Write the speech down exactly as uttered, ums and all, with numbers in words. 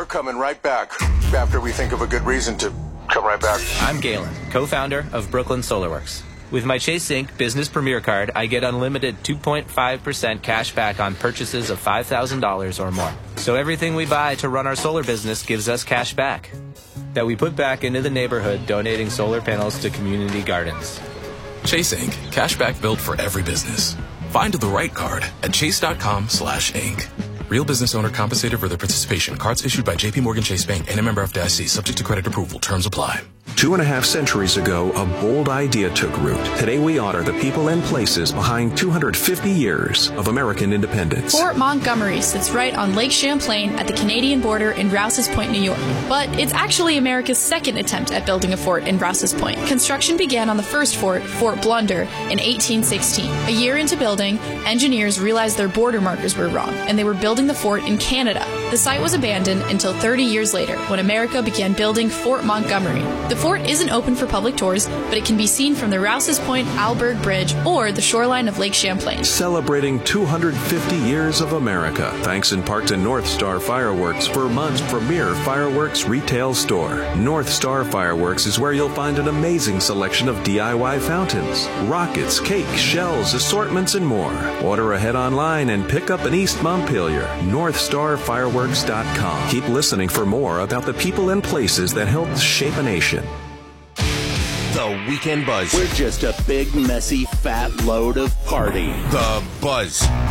We're coming right back after we think of a good reason to come right back. I'm Galen, co-founder of Brooklyn SolarWorks. With my Chase Inc Business Premier Card, I get unlimited two point five percent cash back on purchases of five thousand dollars or more. So everything we buy to run our solar business gives us cash back that we put back into the neighborhood, donating solar panels to community gardens. Chase Inc Cash back built for every business. Find the right card at chase.com slash Inc. Real business owner compensated for their participation. Cards issued by J P Morgan Chase Bank and a member of F D I C. Subject to credit approval. Terms apply. Two and a half centuries ago, a bold idea took root. Today we honor the people and places behind two hundred fifty years of American independence. Fort Montgomery sits right on Lake Champlain at the Canadian border in Rouse's Point, New York. But it's actually America's second attempt at building a fort in Rouse's Point. Construction began on the first fort, Fort Blunder, in eighteen sixteen. A year into building, engineers realized their border markers were wrong, and they were building the fort in Canada. The site was abandoned until thirty years later, when America began building Fort Montgomery. The fort isn't open for public tours, but it can be seen from the Rouse's Point Alberg Bridge or the shoreline of Lake Champlain. Celebrating two hundred fifty years of America, thanks in part to North Star Fireworks, Vermont's premier fireworks retail store. North Star Fireworks is where you'll find an amazing selection of D I Y fountains, rockets, cake, shells, assortments, and more. Order ahead online and pick up in East Montpelier. north star fireworks dot com. Keep listening for more about the people and places that helped shape a nation. The Weekend Buzz. We're just a big, messy, fat load of party. The Buzz.